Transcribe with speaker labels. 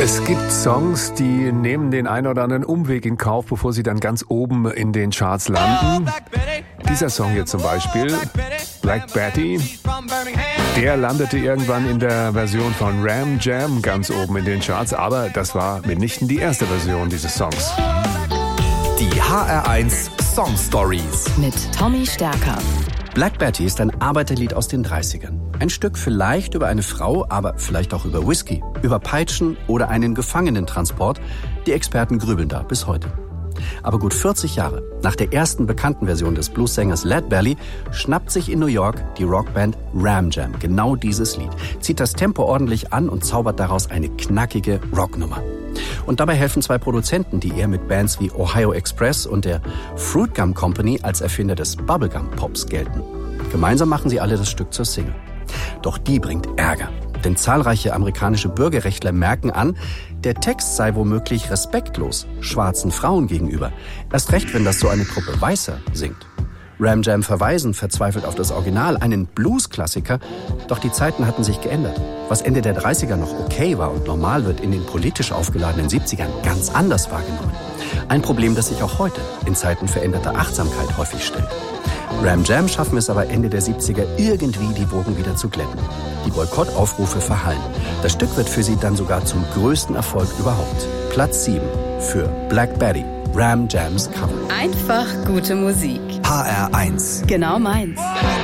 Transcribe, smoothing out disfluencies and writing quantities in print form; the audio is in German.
Speaker 1: Es gibt Songs, die nehmen den einen oder anderen Umweg in Kauf, bevor sie dann ganz oben in den Charts landen. Dieser Song hier zum Beispiel, Black Betty, der landete irgendwann in der Version von Ram Jam ganz oben in den Charts, aber das war mitnichten die erste Version dieses Songs.
Speaker 2: Die HR1 Song Stories
Speaker 3: mit Tommy Stärker.
Speaker 2: Black Betty ist ein Arbeiterlied aus den 30ern. Ein Stück vielleicht über eine Frau, aber vielleicht auch über Whisky, über Peitschen oder einen Gefangenentransport. Die Experten grübeln da bis heute. Aber gut 40 Jahre nach der ersten bekannten Version des Bluessängers Lead Belly schnappt sich in New York die Rockband Ram Jam genau dieses Lied, zieht das Tempo ordentlich an und zaubert daraus eine knackige Rocknummer. Und dabei helfen zwei Produzenten, die eher mit Bands wie Ohio Express und der Fruit Gum Company als Erfinder des Bubblegum-Pops gelten. Gemeinsam machen sie alle das Stück zur Single. Doch die bringt Ärger, denn zahlreiche amerikanische Bürgerrechtler merken an, der Text sei womöglich respektlos schwarzen Frauen gegenüber. Erst recht, wenn das so eine Truppe Weißer singt. Ram Jam verweisen verzweifelt auf das Original, einen Blues-Klassiker. Doch die Zeiten hatten sich geändert. Was Ende der 30er noch okay war und normal, wird in den politisch aufgeladenen 70ern ganz anders wahrgenommen. Ein Problem, das sich auch heute in Zeiten veränderter Achtsamkeit häufig stellt. Ram Jam schaffen es aber Ende der 70er irgendwie, die Wogen wieder zu glätten. Die Boykottaufrufe verhallen. Das Stück wird für sie dann sogar zum größten Erfolg überhaupt. Platz 7 für Black Betty, Ram Jams Cover.
Speaker 3: Einfach gute Musik.
Speaker 2: HR1.
Speaker 3: Genau meins.